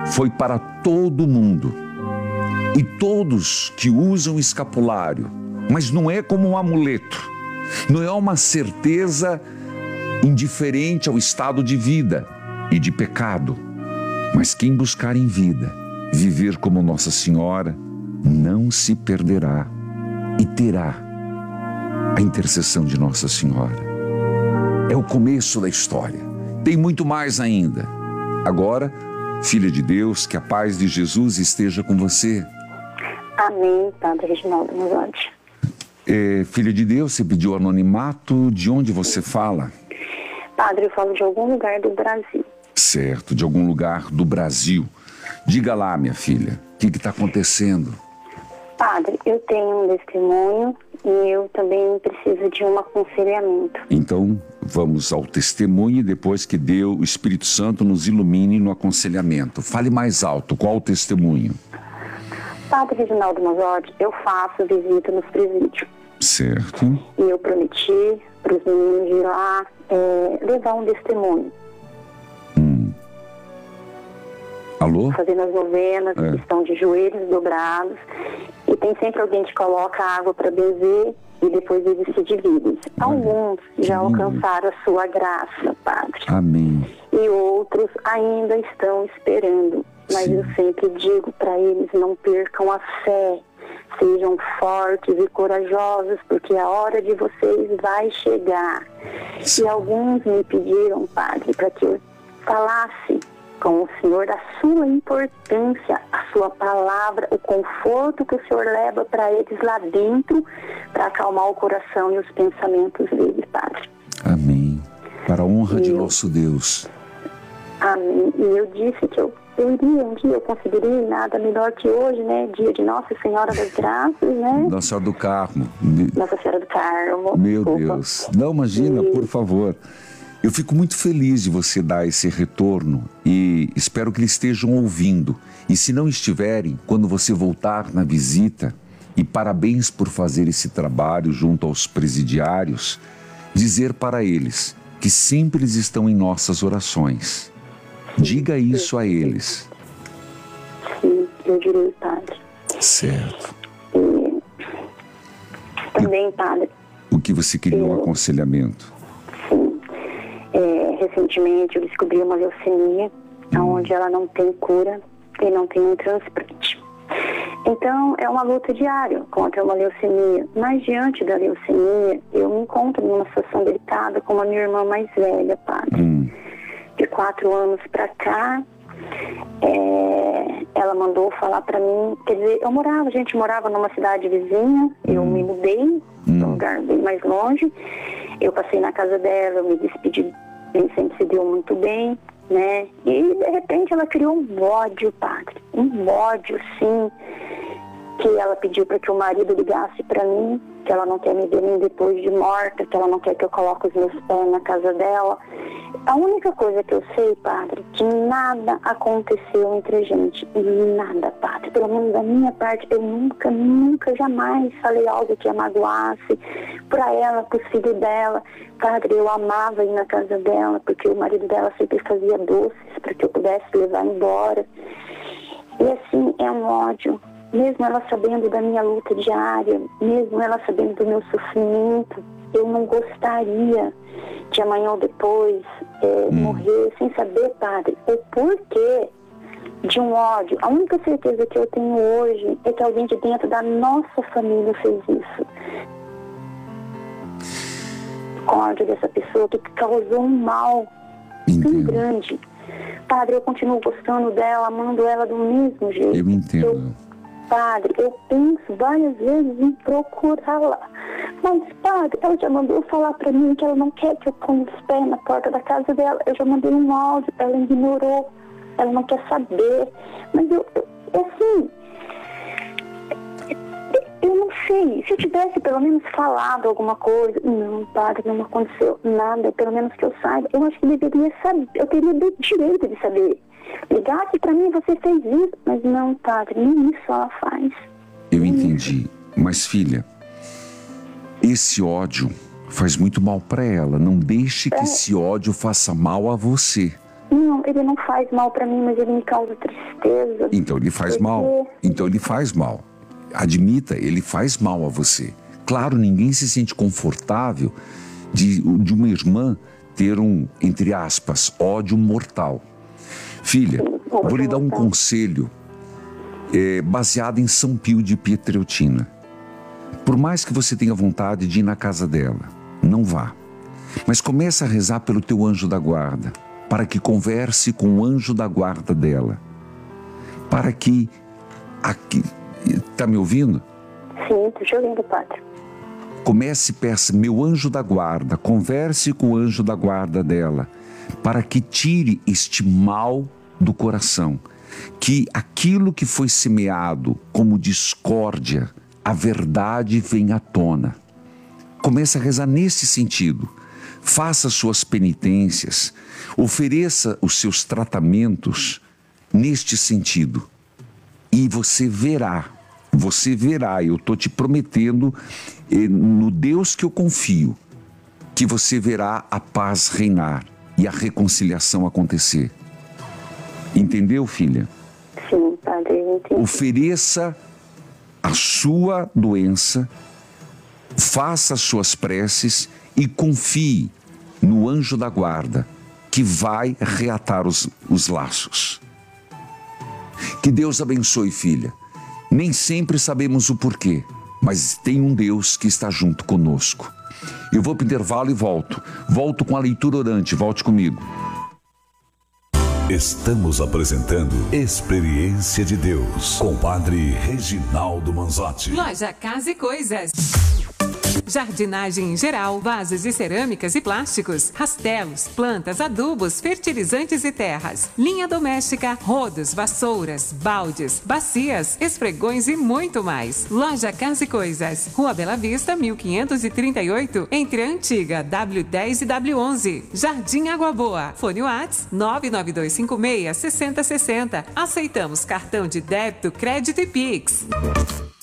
foi para todo mundo. E todos que usam escapulário, mas não é como um amuleto, não é uma certeza indiferente ao estado de vida e de pecado, mas quem buscar em vida, viver como Nossa Senhora, não se perderá e terá a intercessão de Nossa Senhora. É o começo da história, tem muito mais ainda. Agora, filha de Deus, que a paz de Jesus esteja com você. Amém, Padre Reginaldo Mozart. Filha de Deus, você pediu anonimato, de onde você fala? Padre, eu falo de algum lugar do Brasil. Certo, de algum lugar do Brasil. Diga lá, minha filha, o que está acontecendo? Padre, eu tenho um testemunho e eu também preciso de um aconselhamento. Então, vamos ao testemunho e depois que Deus, o Espírito Santo, nos ilumine no aconselhamento. Fale mais alto, qual o testemunho? Padre Reginaldo Mozart, eu faço visita nos presídios. Certo. E eu prometi para os meninos de lá levar um testemunho. Alô? Fazendo as novenas, que estão de joelhos dobrados. E tem sempre alguém que coloca água para beber e depois eles se dividem. Alguns já alcançaram a sua graça, Padre. Amém. E outros ainda estão esperando. Mas eu sempre digo para eles, não percam a fé. Sejam fortes e corajosos, porque a hora de vocês vai chegar. E alguns me pediram, Padre, para que eu falasse com o Senhor da sua importância, a sua palavra, o conforto que o Senhor leva para eles lá dentro, para acalmar o coração e os pensamentos deles, Padre. Amém. Para a honra de nosso Deus. Amém. E eu disse que eu iria um dia, eu conseguiria nada melhor que hoje, né? Dia de Nossa Senhora das Graças, né? Nossa Senhora do Carmo. Nossa Senhora do Carmo. Meu Deus. Não, imagina, por favor. Eu fico muito feliz de você dar esse retorno e espero que eles estejam ouvindo. E se não estiverem, quando você voltar na visita, e parabéns por fazer esse trabalho junto aos presidiários, dizer para eles que sempre eles estão em nossas orações. Diga isso a eles. Sim, eu direi, Padre. Certo. E também, Padre. O que você queria um aconselhamento? Sim. Recentemente eu descobri uma leucemia, onde ela não tem cura e não tem um transplante. Então, é uma luta diária contra uma leucemia. Mas diante da leucemia, eu me encontro numa situação delicada com a minha irmã mais velha, Padre. De 4 anos para cá, ela mandou falar para mim, quer dizer, a gente morava numa cidade vizinha, eu me mudei para um lugar bem mais longe, eu passei na casa dela, eu me despedi, nem sempre se deu muito bem, né? E de repente ela criou um ódio, Padre, um ódio, sim, que ela pediu para que o marido ligasse para mim, que ela não quer me ver nem depois de morta, que ela não quer que eu coloque os meus pés na casa dela. A única coisa que eu sei, Padre, que nada aconteceu entre a gente. Nada, Padre. Pelo menos da minha parte, eu nunca, jamais falei algo que a magoasse para ela, para os filhos dela. Padre, eu amava ir na casa dela, porque o marido dela sempre fazia doces para que eu pudesse levar embora. E assim, é um ódio. Mesmo ela sabendo da minha luta diária, mesmo ela sabendo do meu sofrimento, eu não gostaria de amanhã ou depois morrer sem saber, Padre, o porquê de um ódio. A única certeza que eu tenho hoje é que alguém de dentro da nossa família fez isso. Com ódio dessa pessoa que causou um mal tão grande. Padre, eu continuo gostando dela, amando ela do mesmo jeito. Eu entendo. Padre, eu penso várias vezes em procurá-la. Mas, Padre, ela já mandou falar pra mim que ela não quer que eu ponha os pés na porta da casa dela. Eu já mandei um áudio, ela ignorou. Ela não quer saber. Mas assim, eu não sei. Se eu tivesse pelo menos falado alguma coisa. Não, Padre, não aconteceu nada. Pelo menos que eu saiba. Eu acho que deveria saber. Eu teria o direito de saber. Ligasse pra mim, você fez isso. Mas não, Padre, nem isso ela faz. Eu entendi. Mas, filha, esse ódio faz muito mal pra ela. Não deixe que esse ódio faça mal a você. Não, ele não faz mal para mim, mas ele me causa tristeza. Então ele faz mal. Então ele faz mal. Admita, ele faz mal a você. Claro, ninguém se sente confortável de uma irmã ter um, entre aspas, ódio mortal. Filha, vou lhe dar um conselho baseado em São Pio de Pietrelcina. Por mais que você tenha vontade de ir na casa dela, não vá. Mas comece a rezar pelo teu anjo da guarda, para que converse com o anjo da guarda dela. Para que... Está me ouvindo? Sim, estou te ouvindo, padre. Comece e peça, meu anjo da guarda, converse com o anjo da guarda dela, para que tire este mal do coração. Que aquilo que foi semeado como discórdia, a verdade venha à tona. Comece a rezar nesse sentido. Faça suas penitências, ofereça os seus tratamentos neste sentido. E você verá, eu estou te prometendo, no Deus que eu confio, que você verá a paz reinar e a reconciliação acontecer. Entendeu, filha? Sim, padre, eu entendi. Ofereça a sua doença, faça as suas preces e confie no anjo da guarda, que vai reatar os laços. Que Deus abençoe, filha. Nem sempre sabemos o porquê, mas tem um Deus que está junto conosco. Eu vou para o intervalo e volto. Volto com a leitura orante. Volte comigo. Estamos apresentando Experiência de Deus com o Padre Reginaldo Manzotti. Loja Casa e Coisas. Jardinagem em geral, vasos de cerâmicas e plásticos, rastelos, plantas, adubos, fertilizantes e terras. Linha doméstica, rodos, vassouras, baldes, bacias, esfregões e muito mais. Loja Casa e Coisas. Rua Bela Vista, 1538, entre a antiga W10 e W11. Jardim Água Boa. Fone Whats 99256-6060. Aceitamos cartão de débito, crédito e Pix.